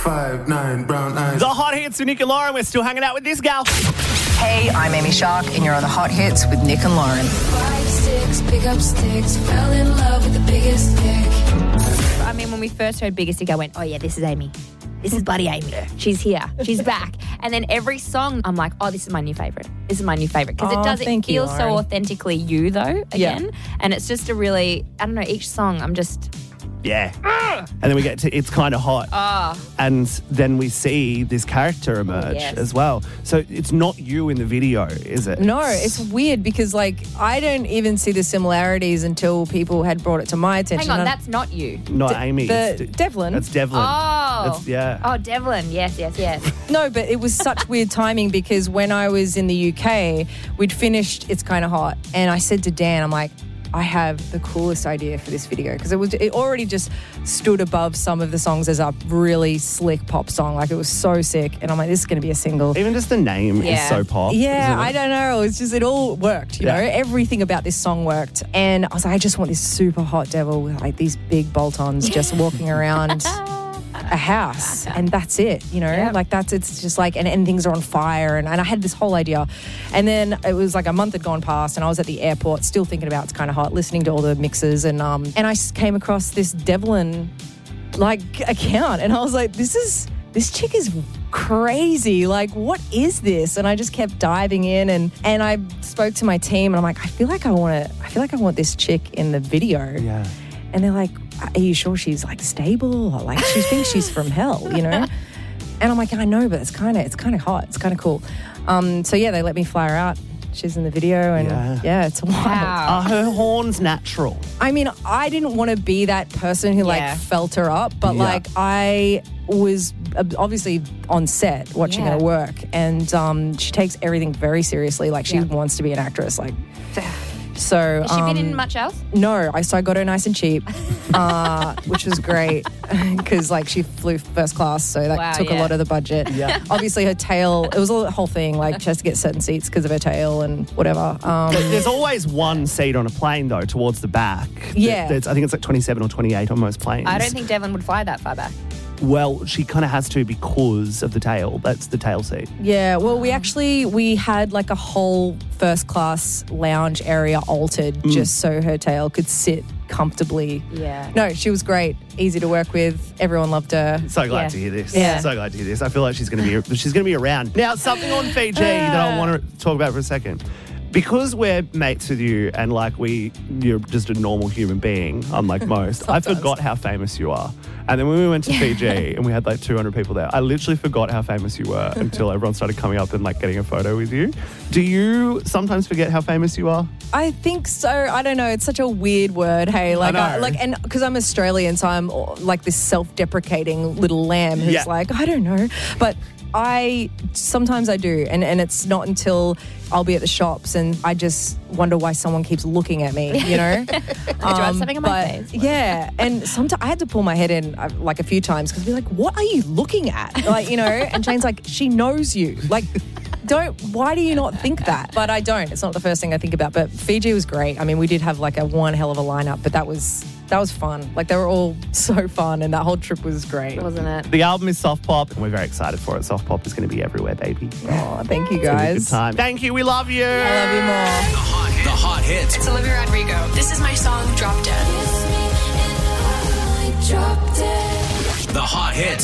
5'9", brown eyes. The Hot Hits with Nick and Lauren. We're still hanging out with this gal. Hey, I'm Amy Shark, and you're on the Hot Hits with Nick and Lauren. 5'6", pick up sticks, fell in love with the biggest dick. I mean, when we first heard Biggest Dick, I went, oh, yeah, this is Amy. This is Bloody Amy. She's here. She's back. And then every song, I'm like, oh, this is my new favourite. This is my new favourite. Because it feels so authentically you, though, again. Yeah. And it's just a really, I don't know, each song, I'm just... Yeah. And then we get to It's Kind of Hot. And then we see this character emerge as well. So it's not you in the video, is it? No, it's weird because, like, I don't even see the similarities until people had brought it to my attention. Hang on, that's not you. Not Amy. Devlin. That's Devlin. Oh. Yeah. Oh, Devlin. Yes. No, but it was such weird timing because when I was in the UK, we'd finished It's Kind of Hot. And I said to Dan, I'm like, I have the coolest idea for this video because it already just stood above some of the songs as a really slick pop song. Like, it was so sick. And I'm like, this is going to be a single. Even just the name is so pop. Yeah, I don't know. It's just, it all worked, you know. Everything about this song worked. And I was like, I just want this super hot devil with like these big bolt-ons just walking around a house, and that's it, you know. Like, it's just like, and things are on fire, and I had this whole idea. And then it was like a month had gone past, and I was at the airport still thinking about It's Kind of Hot, listening to all the mixes, and I came across this Devlin like account, and I was like, this chick is crazy. Like, what is this? And I just kept diving in, and I spoke to my team, and I'm like, I feel like I want this chick in the video. Yeah. And they're like, are you sure she's like stable? Or like, she thinks she's from hell, you know? And I'm like, I know, but it's kind of hot. It's kind of cool. So yeah, they let me fly her out. She's in the video, and it's wild. Are her horns natural? I mean, I didn't want to be that person who like felt her up, but like I was obviously on set watching her work, and she takes everything very seriously. Like, she wants to be an actress. Like. So, has she been in much else? No, so I got her nice and cheap, which was great because like she flew first class, so that took a lot of the budget. Yeah. Obviously her tail, it was a whole thing, like she has to get certain seats because of her tail and whatever. There's always one seat on a plane though, towards the back. Yeah. I think it's like 27 or 28 on most planes. I don't think Devlin would fly that far back. Well, she kind of has to because of the tail. That's the tail seat. Yeah, well, we had like a whole first class lounge area altered just so her tail could sit comfortably. Yeah. No, she was great. Easy to work with. Everyone loved her. So glad to hear this. Yeah. So glad to hear this. I feel like she's going to be around. Now, something on Fiji that I want to talk about for a second. Because we're mates with you and like you're just a normal human being, unlike most, I forgot how famous you are. And then when we went to Fiji and we had like 200 people there, I literally forgot how famous you were until everyone started coming up and like getting a photo with you. Do you sometimes forget how famous you are? I think so. I don't know. It's such a weird word. Hey, like, and because I'm Australian, so I'm like this self-deprecating little lamb who's like, I don't know, but. Sometimes I do, and it's not until I'll be at the shops and I just wonder why someone keeps looking at me, you know? Do I have something on my face? Yeah, and sometimes I had to pull my head in like a few times because I'd be like, what are you looking at? Like, you know, and Shane's like, she knows you. Like, why do you not think that? But I don't. It's not the first thing I think about. But Fiji was great. I mean, we did have like one hell of a lineup, but that was fun. Like, they were all so fun, and that whole trip was great. Wasn't it? The album is Soft Pop, and we're very excited for it. Soft Pop is going to be everywhere, baby. Oh, thank you, guys. It's gonna be a good time. Thank you. We love you. I love you more. The Hot Hits. It's Olivia Rodrigo. This is my song, Drop Dead. The Hot Hits.